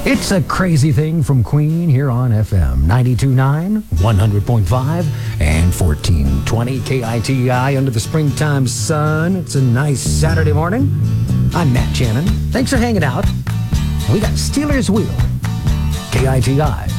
It's a crazy thing from Queen here on FM 92.9, 100.5, and 1420 KITI under the springtime sun. It's a nice Saturday morning. I'm Matt Shannon. Thanks for hanging out. We got Steelers Wheel, KITI.